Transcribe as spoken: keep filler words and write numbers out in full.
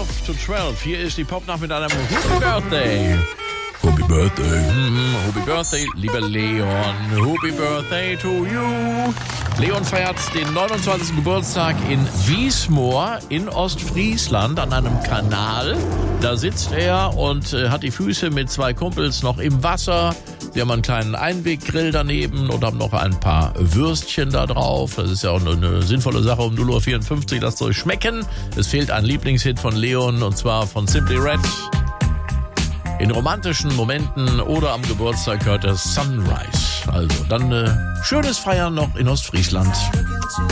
twelve to twelve. Hier ist die Popnacht mit einem Happy Birthday. Happy Birthday. Mm, Happy Birthday, lieber Leon. Happy Birthday to you. Leon feiert den neunundzwanzigsten Geburtstag in Wiesmoor in Ostfriesland an einem Kanal. Da sitzt er und äh, hat die Füße mit zwei Kumpels noch im Wasser. Sie haben einen kleinen Einweggrill daneben und haben noch ein paar Würstchen da drauf. Das ist ja auch eine, eine sinnvolle Sache um null Uhr vierundfünfzig. Lasst es euch schmecken. Es fehlt ein Lieblingshit von Leon und zwar von Simply Red. In romantischen Momenten oder am Geburtstag hört er Sunrise. Also dann äh, schönes Feiern noch in Ostfriesland.